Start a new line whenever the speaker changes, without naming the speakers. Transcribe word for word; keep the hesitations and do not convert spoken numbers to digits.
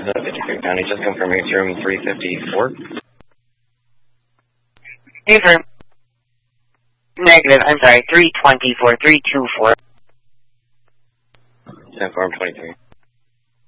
Plaza, fifty-three County. Just confirm it's room three fifty-four.
Confirm. Negative, I'm sorry, three twenty-four, three twenty-four.
Confirm twenty-three.